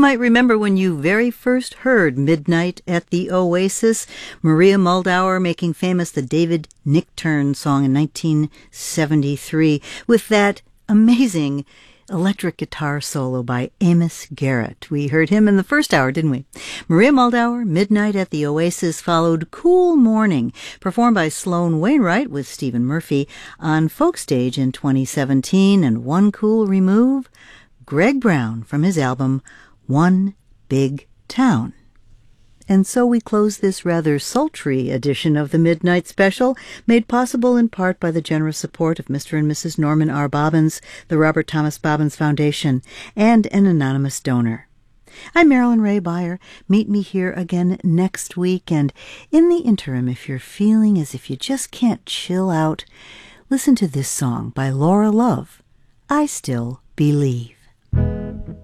might remember when you very first heard Midnight at the Oasis, Maria Muldaur making famous the David Nichtern song in 1973 with that amazing electric guitar solo by Amos Garrett. We heard him in the first hour, didn't we? Maria Muldaur, Midnight at the Oasis, followed Cool Morning, performed by Sloan Wainwright with Stephen Murphy on Folkstage in 2017, and One Cool Remove, Greg Brown from his album One Big Town. And so we close this rather sultry edition of the Midnight Special, made possible in part by the generous support of Mr. and Mrs. Norman R. Bobbins, the Robert Thomas Bobbins Foundation, and an anonymous donor. I'm Marilyn Ray Beyer. Meet me here again next week, and in the interim, if you're feeling as if you just can't chill out, listen to this song by Laura Love, I Still Believe.